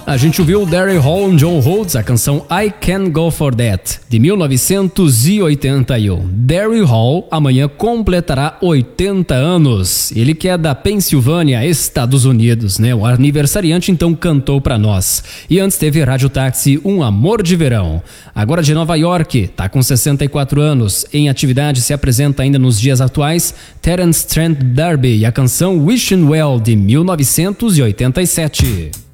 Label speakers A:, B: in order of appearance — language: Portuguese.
A: A gente ouviu Daryl Hall e John Holtz, a canção I Can't Go For That, de 1981. Daryl Hall amanhã completará 80 anos. Ele que é da Pensilvânia, Estados Unidos, né? O aniversariante então cantou pra nós. E antes teve Rádio Táxi, Um Amor de Verão. Agora de Nova York, tá com 64 anos. Em atividade se apresenta ainda nos dias atuais Terence Trent D'Arby e a canção Wishing Well, de 1987.